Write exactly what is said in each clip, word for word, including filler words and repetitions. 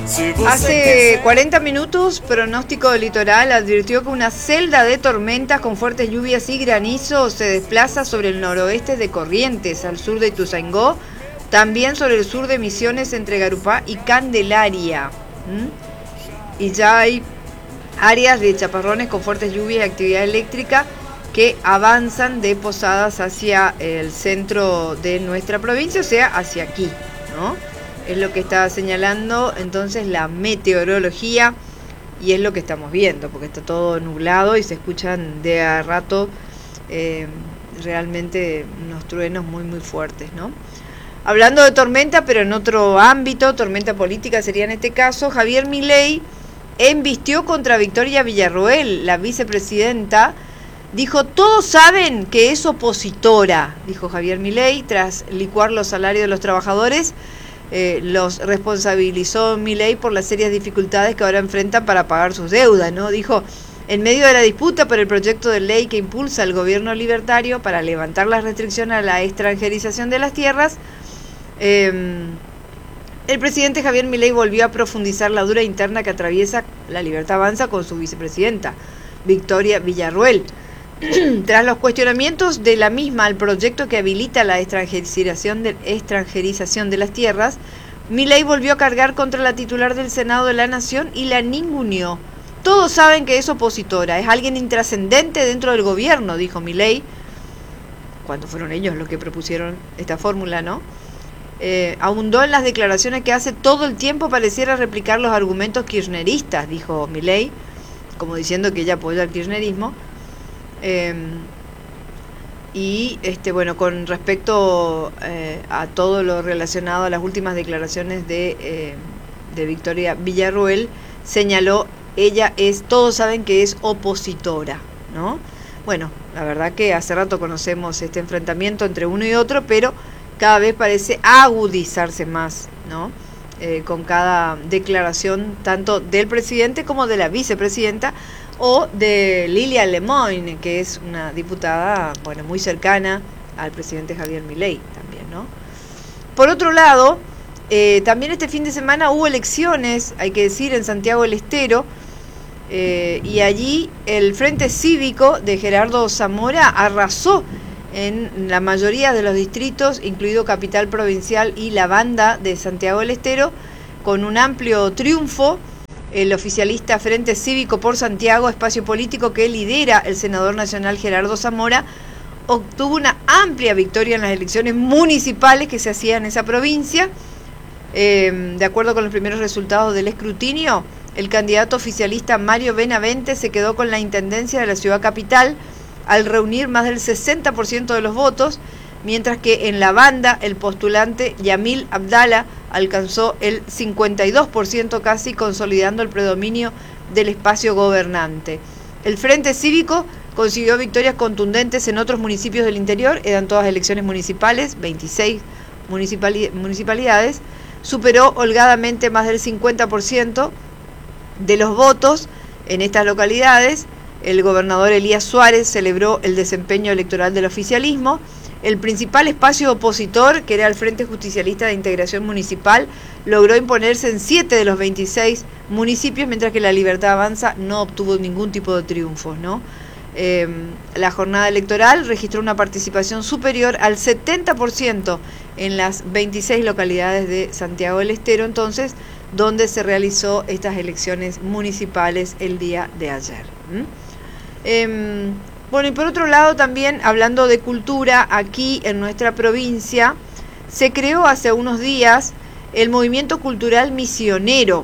Hace cuarenta minutos, Pronóstico del Litoral advirtió que una celda de tormentas con fuertes lluvias y granizo se desplaza sobre el noroeste de Corrientes, al sur de Ituzaingó, también sobre el sur de Misiones entre Garupá y Candelaria. ¿Mm? Y ya hay áreas de chaparrones con fuertes lluvias y actividad eléctrica que avanzan de Posadas hacia el centro de nuestra provincia, o sea, hacia aquí, ¿no? Es lo que está señalando entonces la meteorología y es lo que estamos viendo, porque está todo nublado y se escuchan de a rato eh, realmente unos truenos muy muy fuertes, ¿no? Hablando de tormenta, pero en otro ámbito, tormenta política sería en este caso, Javier Milei embistió contra Victoria Villarroel, la vicepresidenta. Dijo, todos saben que es opositora, dijo Javier Milei, tras licuar los salarios de los trabajadores. Eh, los responsabilizó Milei por las serias dificultades que ahora enfrentan para pagar sus deudas, ¿no? Dijo, en medio de la disputa por el proyecto de ley que impulsa el gobierno libertario para levantar las restricciones a la extranjerización de las tierras, eh, el presidente Javier Milei volvió a profundizar la dura interna que atraviesa La Libertad Avanza con su vicepresidenta, Victoria Villarroel. Tras los cuestionamientos de la misma al proyecto que habilita la extranjerización de, extranjerización de las tierras, Milei volvió a cargar contra la titular del Senado de la Nación y la ninguneó. Todos saben que es opositora, es alguien intrascendente dentro del gobierno, dijo Milei, cuando fueron ellos los que propusieron esta fórmula, ¿no? Eh, abundó en las declaraciones que hace todo el tiempo pareciera replicar los argumentos kirchneristas, dijo Milei, como diciendo que ella apoya al kirchnerismo. Eh, y este bueno con respecto eh, a todo lo relacionado a las últimas declaraciones de, eh, de Victoria Villarroel, señaló, ella es, todos saben que es opositora, ¿no? Bueno, la verdad que hace rato conocemos este enfrentamiento entre uno y otro, pero cada vez parece agudizarse más, ¿no? Eh, con cada declaración tanto del presidente como de la vicepresidenta, o de Lilia Lemoyne, que es una diputada, bueno, muy cercana al presidente Javier Milei también, ¿no? Por otro lado, eh, también este fin de semana hubo elecciones, hay que decir, en Santiago del Estero, eh, y allí el Frente Cívico de Gerardo Zamora arrasó en la mayoría de los distritos, incluido Capital Provincial y la Banda de Santiago del Estero, con un amplio triunfo. El oficialista Frente Cívico por Santiago, espacio político que lidera el senador nacional Gerardo Zamora, obtuvo una amplia victoria en las elecciones municipales que se hacían en esa provincia. Eh, de acuerdo con los primeros resultados del escrutinio, el candidato oficialista Mario Benavente se quedó con la intendencia de la ciudad capital al reunir más del sesenta por ciento de los votos, mientras que en la Banda el postulante Yamil Abdala alcanzó el cincuenta y dos por ciento casi, consolidando el predominio del espacio gobernante. El Frente Cívico consiguió victorias contundentes en otros municipios del interior, eran todas elecciones municipales, veintiséis municipali- municipalidades, superó holgadamente más del cincuenta por ciento de los votos en estas localidades. El gobernador Elías Suárez celebró el desempeño electoral del oficialismo. El principal espacio opositor, que era el Frente Justicialista de Integración Municipal, logró imponerse en siete de los veintiséis municipios, mientras que La Libertad Avanza no obtuvo ningún tipo de triunfos, ¿no? Eh, la jornada electoral registró una participación superior al setenta por ciento en las veintiséis localidades de Santiago del Estero, entonces, donde se realizó estas elecciones municipales el día de ayer. ¿Mm? Eh, Bueno, y por otro lado también, hablando de cultura, aquí en nuestra provincia se creó hace unos días el Movimiento Cultural Misionero,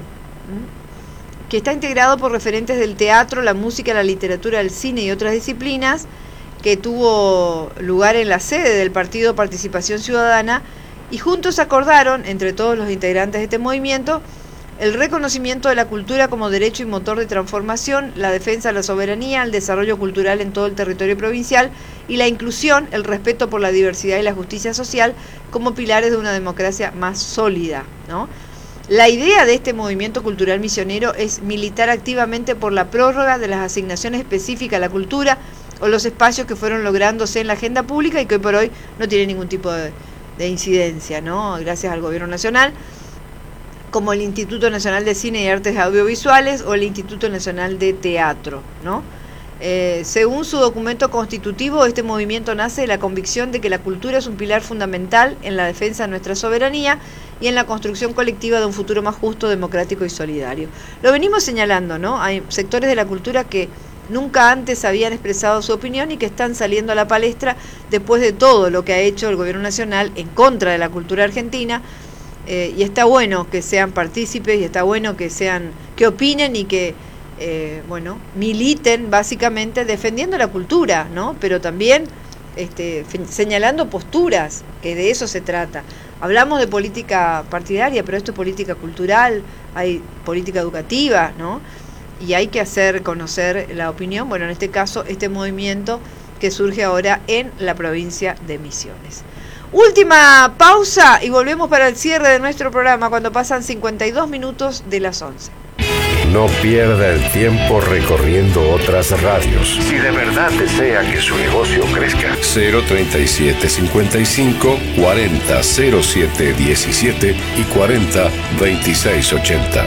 que está integrado por referentes del teatro, la música, la literatura, el cine y otras disciplinas, que tuvo lugar en la sede del Partido Participación Ciudadana, y juntos acordaron, entre todos los integrantes de este movimiento, el reconocimiento de la cultura como derecho y motor de transformación, la defensa de la soberanía, el desarrollo cultural en todo el territorio provincial y la inclusión, el respeto por la diversidad y la justicia social como pilares de una democracia más sólida, ¿no? La idea de este movimiento cultural misionero es militar activamente por la prórroga de las asignaciones específicas a la cultura o los espacios que fueron lográndose en la agenda pública y que hoy por hoy no tienen ningún tipo de, de incidencia, ¿no? Gracias al gobierno nacional. como el Instituto Nacional de Cine y Artes Audiovisuales o el Instituto Nacional de Teatro, ¿no? Eh, según su documento constitutivo, este movimiento nace de la convicción de que la cultura es un pilar fundamental en la defensa de nuestra soberanía y en la construcción colectiva de un futuro más justo, democrático y solidario. Lo venimos señalando, ¿no? Hay sectores de la cultura que nunca antes habían expresado su opinión y que están saliendo a la palestra después de todo lo que ha hecho el gobierno nacional en contra de la cultura argentina, eh, y está bueno que sean partícipes y está bueno que sean, que opinen y que Eh, bueno, militen básicamente defendiendo la cultura, ¿no? Pero también este, señalando posturas, que de eso se trata. Hablamos de política partidaria, pero esto es política cultural, hay política educativa, ¿no? Y hay que hacer conocer la opinión, bueno, en este caso, este movimiento que surge ahora en la provincia de Misiones. Última pausa y volvemos para el cierre de nuestro programa cuando pasan cincuenta y dos minutos de las once. No pierda el tiempo recorriendo otras radios. Si de verdad desea que su negocio crezca. cero treinta y siete cincuenta y cinco cuarenta cero siete diecisiete y cuarenta veintiséis ochenta.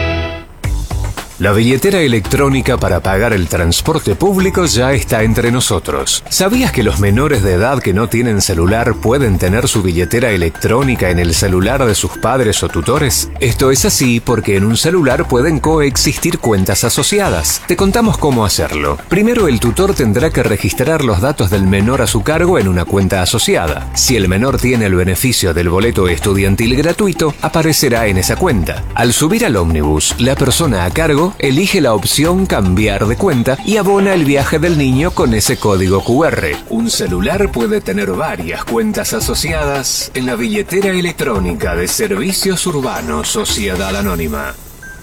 La billetera electrónica para pagar el transporte público ya está entre nosotros. ¿Sabías que los menores de edad que no tienen celular pueden tener su billetera electrónica en el celular de sus padres o tutores? Esto es así porque en un celular pueden coexistir cuentas asociadas. Te contamos cómo hacerlo. Primero, el tutor tendrá que registrar los datos del menor a su cargo en una cuenta asociada. Si el menor tiene el beneficio del boleto estudiantil gratuito, aparecerá en esa cuenta. Al subir al ómnibus, la persona a cargo elige la opción cambiar de cuenta y abona el viaje del niño con ese código cu erre. Un celular puede tener varias cuentas asociadas en la billetera electrónica de Servicios Urbanos Sociedad Anónima.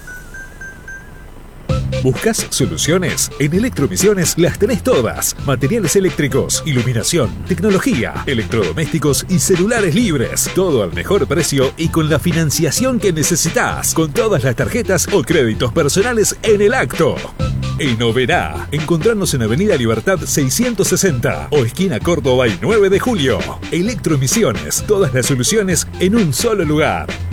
¿Buscas soluciones? En Electromisiones las tenés todas. Materiales eléctricos, iluminación, tecnología, electrodomésticos y celulares libres. Todo al mejor precio y con la financiación que necesitas. Con todas las tarjetas o créditos personales en el acto. En Oberá, encontrarnos en Avenida Libertad seiscientos sesenta o esquina Córdoba y nueve de julio. Electromisiones, todas las soluciones en un solo lugar.